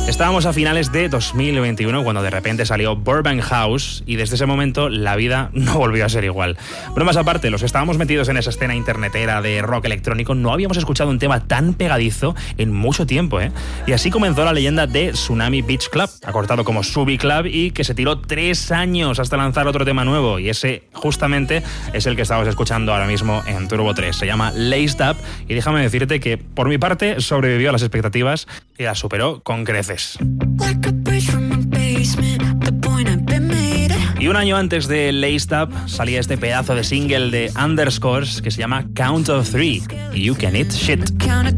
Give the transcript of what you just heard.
Estábamos a finales de 2021 cuando de repente salió Burbank House y desde ese momento la vida no volvió a ser igual. Bromas aparte, los que estábamos metidos en esa escena internetera de rock electrónico no habíamos escuchado un tema tan pegadizo en mucho tiempo, ¿eh? Y así comenzó la leyenda de Tsunami Beach Club, acortado como Subi Club, y que se tiró 3 años hasta lanzar otro tema nuevo, y ese justamente es el que estamos escuchando ahora mismo en Turbo 3. Se llama Laced Up y déjame decirte que por mi parte sobrevivió a las expectativas y las superó con creces. Y un año antes de Laced Up salía este pedazo de single de Underscores que se llama Count of Three, You Can Eat Shit.